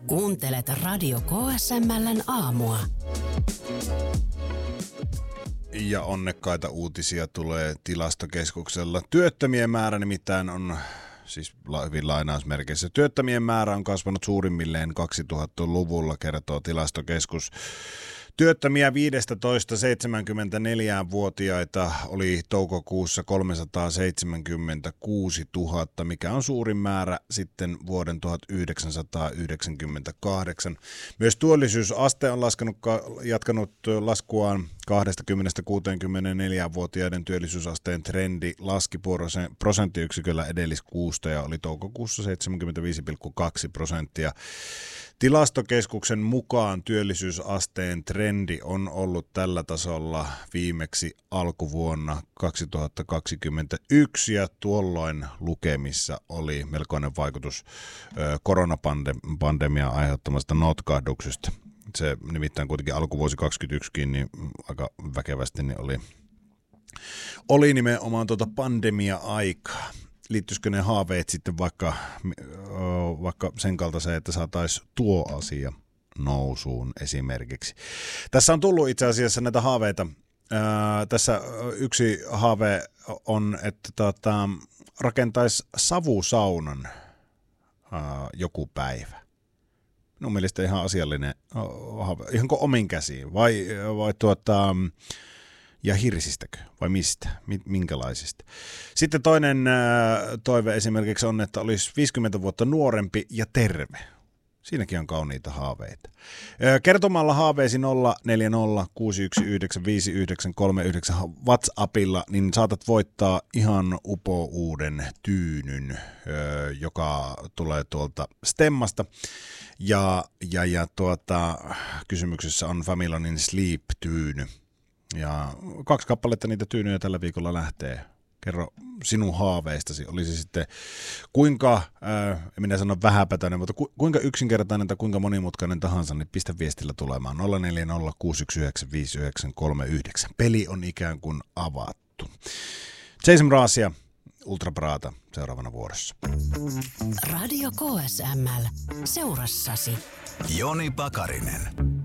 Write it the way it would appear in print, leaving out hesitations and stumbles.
Kuuntelet Radio KSML:n aamua. Ja onnekkaita uutisia tulee Tilastokeskuksella. Työttömien määrä nimittäin on, siis hyvin lainausmerkeissä, työttömien määrä on kasvanut suurimmilleen 2000-luvulla, kertoo Tilastokeskus. Työttömiä 15-74-vuotiaita oli toukokuussa 376 000, mikä on suurin määrä sitten vuoden 1998. Myös työllisyysaste on jatkanut laskuaan 20-64-vuotiaiden työllisyysasteen trendi laski prosenttiyksiköllä edelliskuusta ja oli toukokuussa 75,2%. Tilastokeskuksen mukaan työllisyysasteen trendi on ollut tällä tasolla viimeksi alkuvuonna 2021 ja tuolloin lukemissa oli melkoinen vaikutus koronapandemian aiheuttamasta notkahduksesta. Se nimittäin kuitenkin alkuvuosi 2021 niin aika väkevästi niin oli nimenomaan pandemia-aikaa. Liittyisikö ne haaveet sitten vaikka sen kaltaiseen, että saataisiin tuo asia nousuun esimerkiksi. Tässä on tullut itse asiassa näitä haaveita. Tässä yksi haave on, että rakentaisi savusaunan joku päivä. Minun mielestä ihan asiallinen haave. Ihanko omin käsiin vai ja hirsistäkö vai mistä, minkälaisista. Sitten toinen toive esimerkiksi on, että olisi 50 vuotta nuorempi ja terve. Siinäkin on kauniita haaveita. Kertomalla haaveesi 0406195939 WhatsAppilla, niin saatat voittaa ihan uuden tyynyn, joka tulee tuolta Stemmasta. Ja kysymyksessä on Familonin Sleep-tyyny. Ja 2 kappaletta niitä tyynyjä tällä viikolla lähtee. Kerro sinun haaveistasi. Olisi sitten kuinka, en minä sano vähäpätöinen, mutta kuinka yksinkertainen tai kuinka monimutkainen tahansa, niin pistä viestillä tulemaan 0406195939. Peli on ikään kuin avattu. Jason Mrazia, Ultra Prata seuraavana vuorossa. Radio KSML seurassasi. Joni Pakarinen.